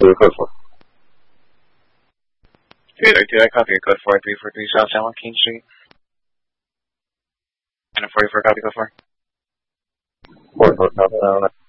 Your code 4. 302, I copy your code 4343 South San Joaquin Street. And a 44, copy code 4. 44, copy.